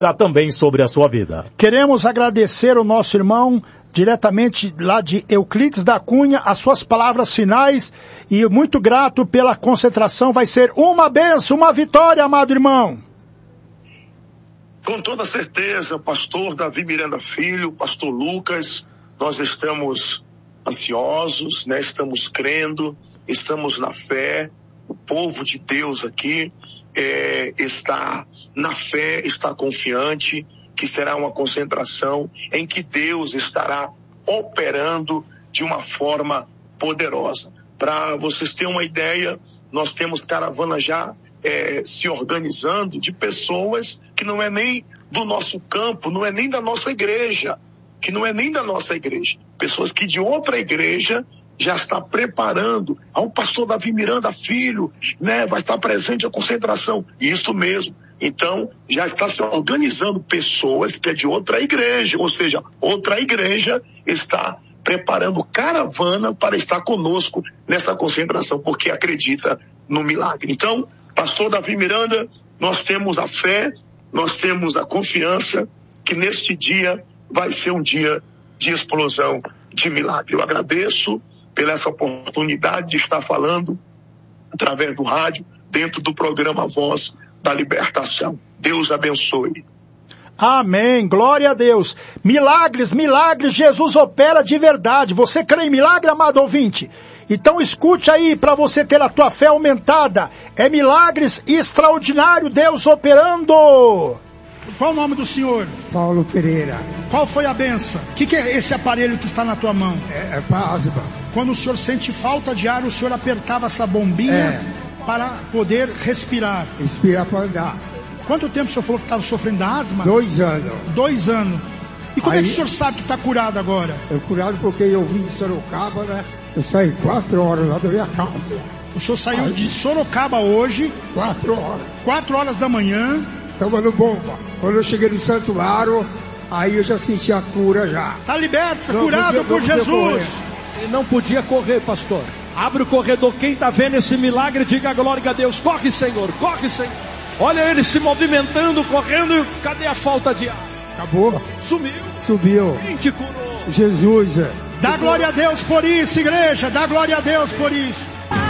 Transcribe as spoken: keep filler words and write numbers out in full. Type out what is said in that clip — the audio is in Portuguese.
também sobre a sua vida. Queremos agradecer o nosso irmão diretamente lá de Euclides da Cunha, as suas palavras finais, e muito grato pela concentração. Vai ser uma bênção, uma vitória, amado irmão. Com toda certeza, pastor Davi Miranda Filho, pastor Lucas, nós estamos ansiosos, né? Estamos crendo, estamos na fé. O povo de Deus aqui é, está na fé, está confiante que será uma concentração em que Deus estará operando de uma forma poderosa. Para vocês terem uma ideia, nós temos caravana já é, se organizando de pessoas que não é nem do nosso campo, não é nem da nossa igreja, que não é nem da nossa igreja. Pessoas que de outra igreja já está preparando. Ah, o pastor Davi Miranda Filho, né, vai estar presente a concentração. Isso mesmo. Então, já está se organizando pessoas que é de outra igreja, ou seja, outra igreja está preparando caravana para estar conosco nessa concentração, porque acredita no milagre. Então, pastor Davi Miranda, nós temos a fé, nós temos a confiança que neste dia vai ser um dia de explosão de milagre. Eu agradeço pela essa oportunidade de estar falando através do rádio, dentro do programa Voz da Libertação. Deus abençoe. Amém, glória a Deus. Milagres, milagres, Jesus opera de verdade. Você crê em milagre, amado ouvinte? Então escute aí para você ter a tua fé aumentada. É milagres extraordinário, Deus operando. Qual o nome do senhor? Paulo Pereira. Qual foi a benção? O que, que é esse aparelho que está na tua mão? É, é para asma. Quando o senhor sente falta de ar, o senhor apertava essa bombinha é. para poder respirar. Respirar para andar. Quanto tempo o senhor falou que estava sofrendo da asma? Dois anos. Dois anos. E como Aí, é que o senhor sabe que está curado agora? Eu curado porque eu vim de Sorocaba, né? Eu saí quatro horas lá da minha casa. O senhor saiu Aí, de Sorocaba hoje. Quatro horas. Quatro horas da manhã. Tomando bomba. Quando eu cheguei no Santuário, aí eu já senti a cura já. Está liberto, tá não curado podia, por Jesus. Ele não podia correr, pastor. Abre o corredor. Quem está vendo esse milagre, diga glória a Deus. Corre, Senhor, corre, Senhor. Olha ele se movimentando, correndo. Cadê a falta de ar? Acabou. Sumiu. Subiu. Quem te curou? Jesus. Dá glória a Deus por isso, igreja. Dá glória a Deus por isso.